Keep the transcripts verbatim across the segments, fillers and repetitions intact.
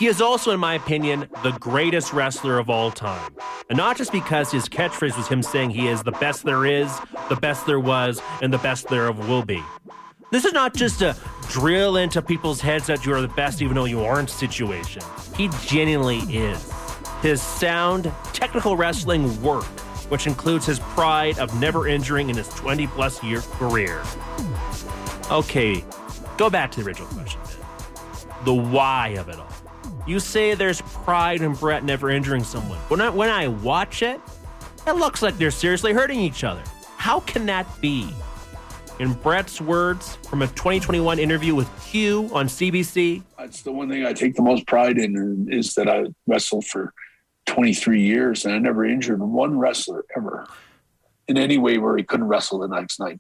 He is also, in my opinion, the greatest wrestler of all time. And not just because his catchphrase was him saying he is the best there is, the best there was, and the best there ever will be. This is not just a drill into people's heads that you are the best even though you aren't situation. He genuinely is. His sound, technical wrestling work, which includes his pride of never injuring in his twenty-plus year career. Okay, go back to the original question. The why of it all. You say there's pride in Bret never injuring someone. When I, when I watch it, it looks like they're seriously hurting each other. How can that be? In Bret's words from a twenty twenty-one interview with Q on C B C. That's the one thing I take the most pride in is that I wrestled for twenty-three years and I never injured one wrestler ever in any way where he couldn't wrestle the next night.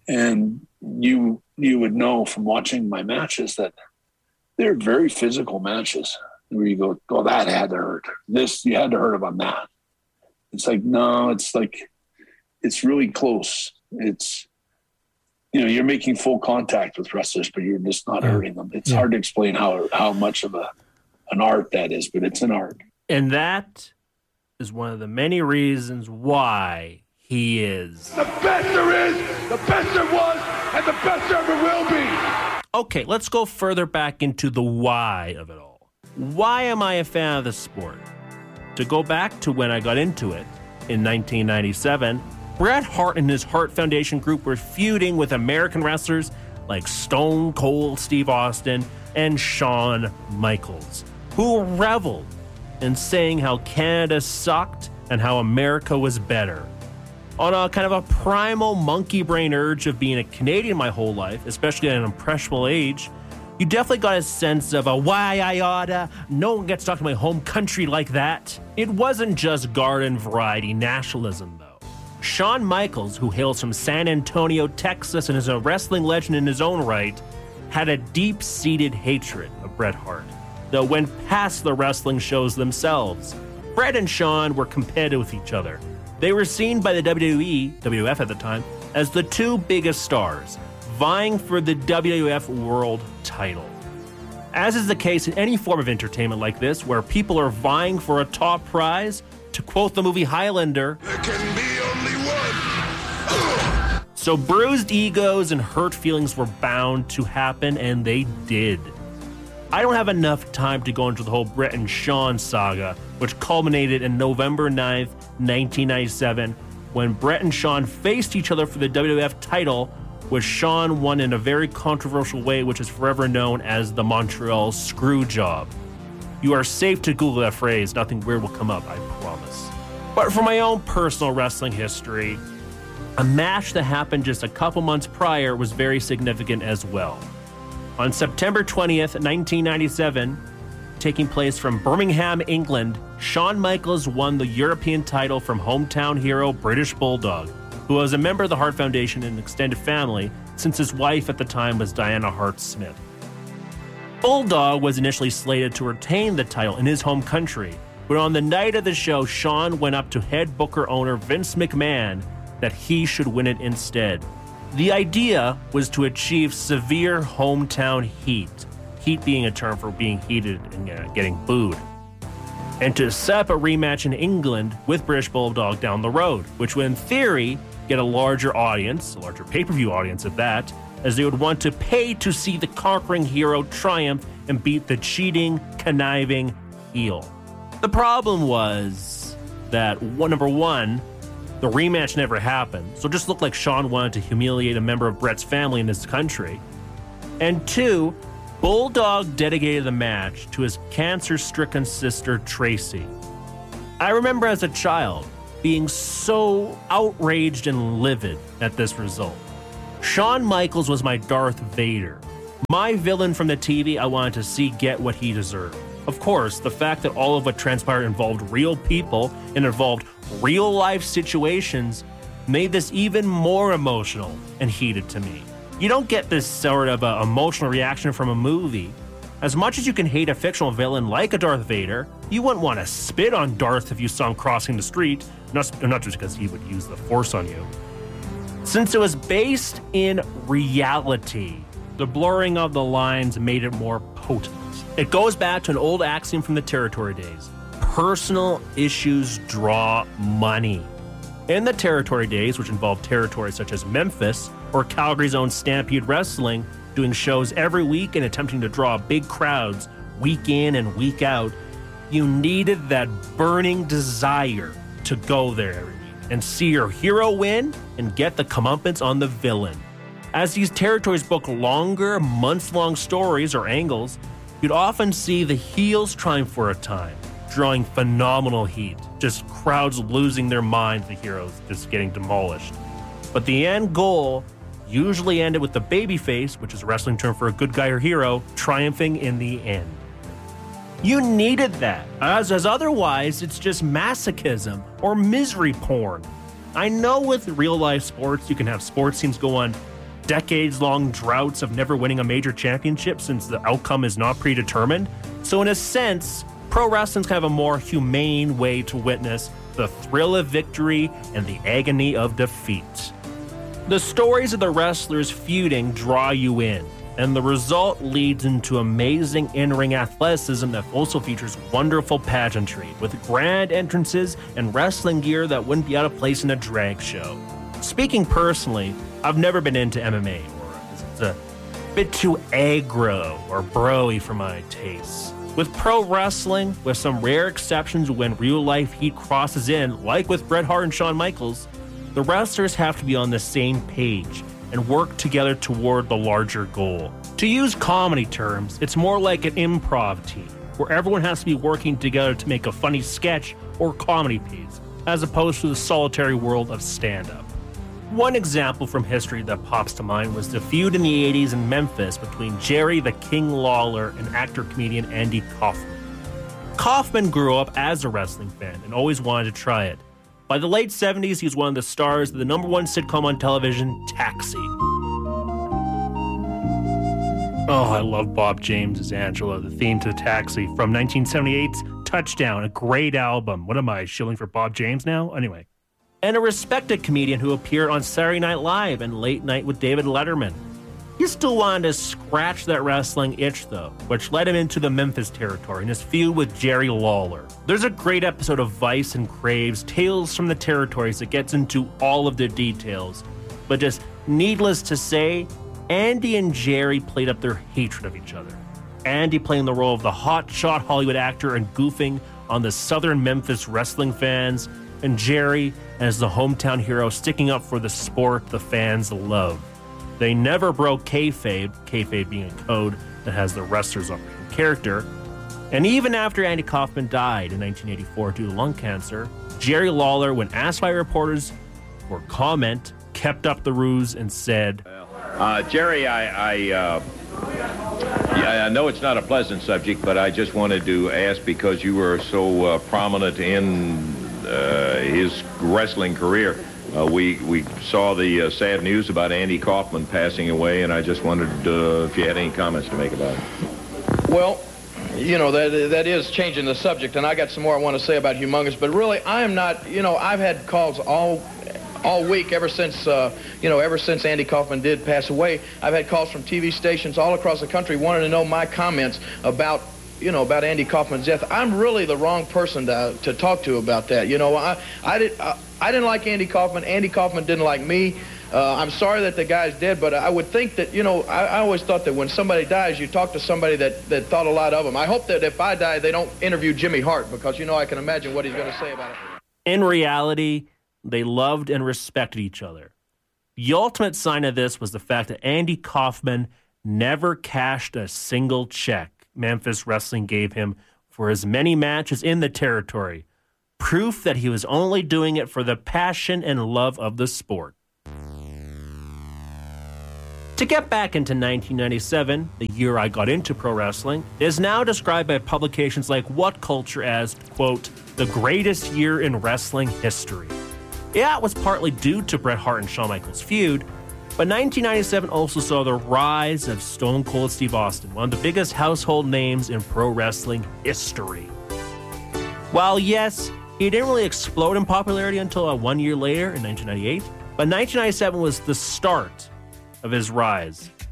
And you you would know from watching my matches that they're very physical matches where you go, oh, that had to hurt. This, you had to hurt him on that. It's like, no, it's like, it's really close. It's, you know, you're making full contact with wrestlers, but you're just not hurting them. It's yeah. hard to explain how, how much of a, an art that is, but it's an art. And that is one of the many reasons why he is the best there is, the best there was, and the best there ever will be. Okay, let's go further back into the why of it all. Why am I a fan of the sport? To go back to when I got into it in nineteen ninety-seven, Bret Hart and his Hart Foundation group were feuding with American wrestlers like Stone Cold Steve Austin and Shawn Michaels, who reveled in saying how Canada sucked and how America was better. On a kind of a primal monkey brain urge of being a Canadian my whole life, especially at an impressionable age, you definitely got a sense of a why I oughta, no one gets to talk to my home country like that. It wasn't just garden variety nationalism though. Shawn Michaels, who hails from San Antonio, Texas, and is a wrestling legend in his own right, had a deep-seated hatred of Bret Hart, though went past the wrestling shows themselves. Bret and Shawn were competitive with each other. They were seen by the W W E, W W F at the time, as the two biggest stars, vying for the W W F World title. As is the case in any form of entertainment like this, where people are vying for a top prize, to quote the movie Highlander, there can be only one. So bruised egos and hurt feelings were bound to happen, and they did. I don't have enough time to go into the whole Bret and Shawn saga, which culminated in November ninth, nineteen ninety-seven, when Bret and Shawn faced each other for the W W F title, which Shawn won in a very controversial way, which is forever known as the Montreal Screwjob. You are safe to Google that phrase. Nothing weird will come up, I promise. But for my own personal wrestling history, a match that happened just a couple months prior was very significant as well. On September twentieth, nineteen ninety-seven, taking place from Birmingham, England, Shawn Michaels won the European title from hometown hero British Bulldog, who was a member of the Hart Foundation and extended family since his wife at the time was Diana Hart-Smith. Bulldog was initially slated to retain the title in his home country, but on the night of the show, Shawn went up to head booker owner Vince McMahon that he should win it instead. The idea was to achieve severe hometown heat, heat being a term for being heated and uh, getting booed, and to set up a rematch in England with British Bulldog down the road, which would in theory get a larger audience, a larger pay-per-view audience at that, as they would want to pay to see the conquering hero triumph and beat the cheating, conniving heel. The problem was that, one, number one, the rematch never happened, so it just looked like Shawn wanted to humiliate a member of Bret's family in his country. And two, Bulldog dedicated the match to his cancer-stricken sister, Tracy. I remember as a child being so outraged and livid at this result. Shawn Michaels was my Darth Vader. My villain from the T V I wanted to see get what he deserved. Of course, the fact that all of what transpired involved real people and involved real-life situations made this even more emotional and heated to me. You don't get this sort of uh, emotional reaction from a movie. As much as you can hate a fictional villain like a Darth Vader, you wouldn't want to spit on Darth if you saw him crossing the street, not, not just because he would use the Force on you. Since it was based in reality, The blurring of the lines made it more potent. It goes back to an old axiom from the territory days. Personal issues draw money. In the territory days, which involved territories such as Memphis or Calgary's own Stampede Wrestling, doing shows every week and attempting to draw big crowds week in and week out, you needed that burning desire to go there every week and see your hero win and get the comeuppance on the villain. As these territories book longer, months-long stories or angles, you'd often see the heels triumph for a time, drawing phenomenal heat, just crowds losing their minds, the heroes just getting demolished. But the end goal usually ended with the babyface, which is a wrestling term for a good guy or hero, triumphing in the end. You needed that, as, as otherwise it's just masochism or misery porn. I know with real-life sports, you can have sports teams go on decades-long droughts of never winning a major championship since the outcome is not predetermined. So in a sense, pro wrestling's kind of a more humane way to witness the thrill of victory and the agony of defeat. The stories of the wrestlers feuding draw you in, and the result leads into amazing in-ring athleticism that also features wonderful pageantry, with grand entrances and wrestling gear that wouldn't be out of place in a drag show. Speaking personally, I've never been into M M A, or it's a bit too aggro or bro-y for my tastes. With pro wrestling, with some rare exceptions when real-life heat crosses in, like with Bret Hart and Shawn Michaels, the wrestlers have to be on the same page and work together toward the larger goal. To use comedy terms, it's more like an improv team, where everyone has to be working together to make a funny sketch or comedy piece, as opposed to the solitary world of stand-up. One example from history that pops to mind was the feud in the eighties in Memphis between Jerry the King Lawler and actor-comedian Andy Kaufman. Kaufman grew up as a wrestling fan and always wanted to try it. By the late seventies, he was one of the stars of the number one sitcom on television, Taxi. Oh, I love Bob James' Angela, the theme to Taxi from nineteen seventy-eight's Touchdown, a great album. What am I, shilling for Bob James now? Anyway. And a respected comedian who appeared on Saturday Night Live and Late Night with David Letterman. He still wanted to scratch that wrestling itch, though, which led him into the Memphis territory in his feud with Jerry Lawler. There's a great episode of Vice and Craves, Tales from the Territories, that gets into all of the details. But just needless to say, Andy and Jerry played up their hatred of each other. Andy playing the role of the hotshot Hollywood actor and goofing on the Southern Memphis wrestling fans, and Jerry as the hometown hero sticking up for the sport the fans love. They never broke kayfabe, kayfabe being a code that has the wrestlers on character. And even after Andy Kaufman died in nineteen eighty-four due to lung cancer, Jerry Lawler, when asked by reporters for comment, kept up the ruse and said, uh, Jerry, I, I, uh, yeah, I know it's not a pleasant subject, but I just wanted to ask, because you were so uh, prominent in uh, his wrestling career. Uh, we we saw the uh, sad news about Andy Kaufman passing away, and I just wondered uh, if you had any comments to make about it. Well, you know, that that is changing the subject, and I got some more I want to say about Humongous, but really, I am not, you know, I've had calls all all week ever since, uh, you know, ever since Andy Kaufman did pass away. I've had calls from T V stations all across the country wanting to know my comments about, you know, about Andy Kaufman's death. I'm really the wrong person to, to talk to about that. You know, I, I, did, I, I didn't like Andy Kaufman. Andy Kaufman didn't like me. Uh, I'm sorry that the guy's dead, but I would think that, you know, I, I always thought that when somebody dies, you talk to somebody that, that thought a lot of him. I hope that if I die, they don't interview Jimmy Hart, because, you know, I can imagine what he's going to say about it. In reality, they loved and respected each other. The ultimate sign of this was the fact that Andy Kaufman never cashed a single check Memphis Wrestling gave him for his many matches in the territory. Proof that he was only doing it for the passion and love of the sport. To get back into nineteen ninety-seven, the year I got into pro wrestling, it is now described by publications like What Culture as, quote, the greatest year in wrestling history. Yeah, it was partly due to Bret Hart and Shawn Michaels' feud, but nineteen ninety-seven also saw the rise of Stone Cold Steve Austin, one of the biggest household names in pro wrestling history. While yes, he didn't really explode in popularity until uh, one year later in nineteen ninety-eight, but nineteen ninety-seven was the start of his rise.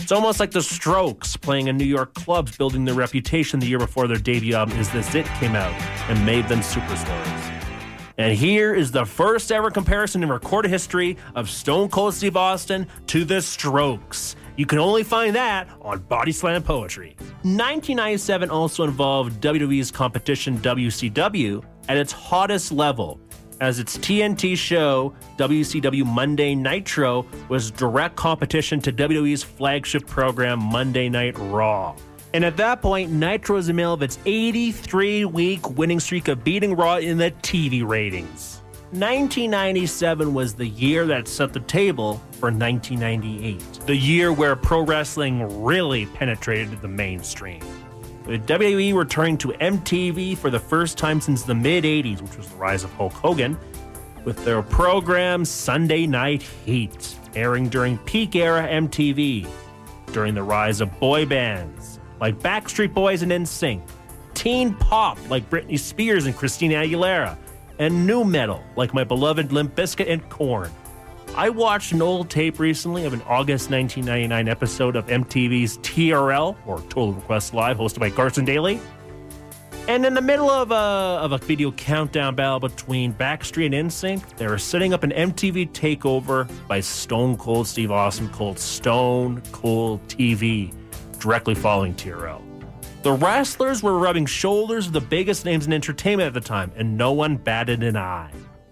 It's almost like the Strokes playing in New York clubs, building their reputation the year before their debut album Is This It came out and made them superstars. And here is the first ever comparison in recorded history of Stone Cold Steve Austin to the Strokes. You can only find that on Body Slam Poetry. nineteen ninety-seven also involved W W E's competition W C W at its hottest level, as its T N T show, W C W Monday Nitro, was direct competition to W W E's flagship program, Monday Night Raw. And at that point, Nitro was in the middle of its eighty-three week winning streak of beating Raw in the T V ratings. nineteen ninety-seven was the year that set the table for nineteen ninety-eight, the year where pro wrestling really penetrated the mainstream. With W W E returning to M T V for the first time since the mid-eighties, which was the rise of Hulk Hogan, with their program Sunday Night Heat, airing during peak era M T V, during the rise of boy bands like Backstreet Boys and N Sync, teen pop like Britney Spears and Christina Aguilera, and nu metal like my beloved Limp Bizkit and Korn. I watched an old tape recently of an August nineteen ninety-nine episode of M T V's T R L, or Total Request Live, hosted by Carson Daly. And in the middle of a, of a video countdown battle between Backstreet and N Sync, they were setting up an M T V takeover by Stone Cold Steve Austin called Stone Cold T V, directly following T R L. The wrestlers were rubbing shoulders with the biggest names in entertainment at the time, and no one batted an eye.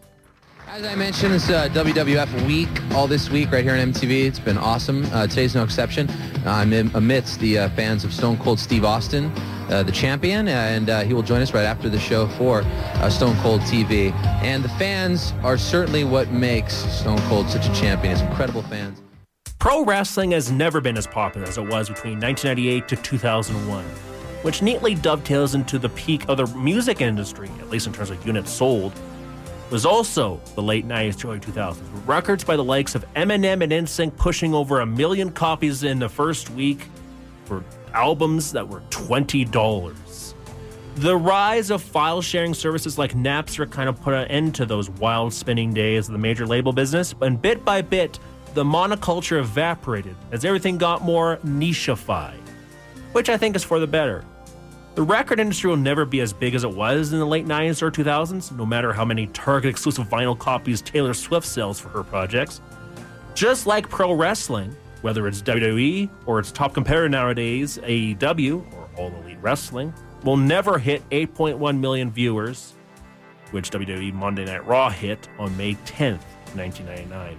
As I mentioned, it's uh, W W F week, all this week right here on M T V. It's been awesome. Uh, today's no exception. Uh, I'm in, amidst the uh, fans of Stone Cold Steve Austin, uh, the champion, and uh, he will join us right after the show for uh, Stone Cold T V. And the fans are certainly what makes Stone Cold such a champion. His incredible fans. Pro wrestling has never been as popular as it was between nineteen ninety-eight to two thousand one, which neatly dovetails into the peak of the music industry, at least in terms of units sold. Was also the late nineties to early two thousands, with records by the likes of Eminem and N Sync pushing over a million copies in the first week for albums that were twenty dollars. The rise of file-sharing services like Napster kind of put an end to those wild spinning days of the major label business, and bit by bit, the monoculture evaporated as everything got more niche-ified, which I think is for the better. The record industry will never be as big as it was in the late nineties or two thousands, no matter how many Target-exclusive vinyl copies Taylor Swift sells for her projects. Just like pro wrestling, whether it's W W E or its top competitor nowadays, A E W, or All Elite Wrestling, will never hit eight point one million viewers, which W W E Monday Night Raw hit on May tenth, nineteen ninety-nine.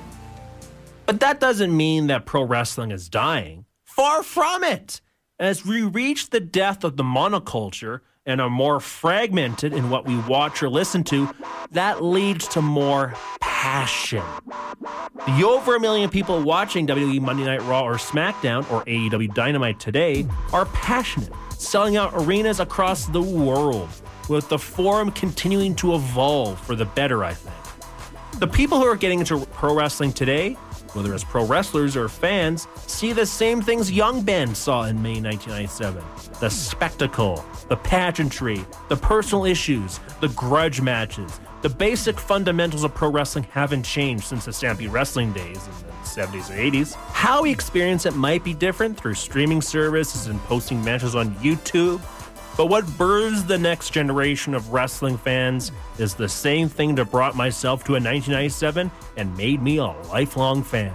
But that doesn't mean that pro wrestling is dying. Far from it! As we reach the death of the monoculture and are more fragmented in what we watch or listen to, that leads to more passion. The over a million people watching W W E Monday Night Raw or SmackDown or A E W Dynamite today are passionate, selling out arenas across the world, with the forum continuing to evolve for the better, I think. The people who are getting into pro wrestling today, whether as pro wrestlers or fans, see the same things young Ben saw in May nineteen ninety-seven. The spectacle, the pageantry, the personal issues, the grudge matches. The basic fundamentals of pro wrestling haven't changed since the Stampede Wrestling days in the seventies and eighties. How we experience it might be different through streaming services and posting matches on YouTube, but what births the next generation of wrestling fans is the same thing that brought myself to a nineteen ninety-seven and made me a lifelong fan.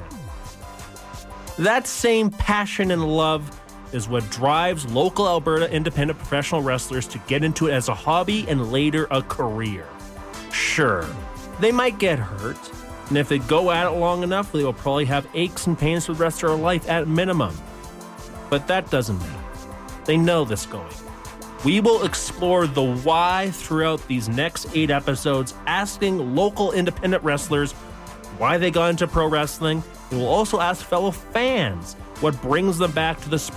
That same passion and love is what drives local Alberta independent professional wrestlers to get into it as a hobby and later a career. Sure, they might get hurt, and if they go at it long enough, they will probably have aches and pains for the rest of their life at minimum. But that doesn't matter. They know this going. We will explore the why throughout these next eight episodes, asking local independent wrestlers why they got into pro wrestling. We will also ask fellow fans what brings them back to the sport.